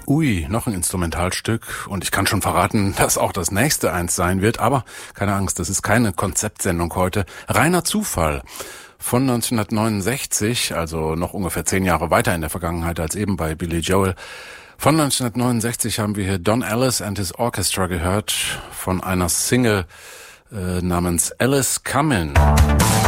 Ui, noch ein Instrumentalstück und ich kann schon verraten, dass auch das nächste eins sein wird, aber keine Angst, das ist keine Konzeptsendung heute. Reiner Zufall. Von 1969, also noch ungefähr 10 Jahre weiter in der Vergangenheit als eben bei Billy Joel. Von 1969 haben wir hier Don Ellis and his Orchestra gehört von einer Single namens Alice Comin'.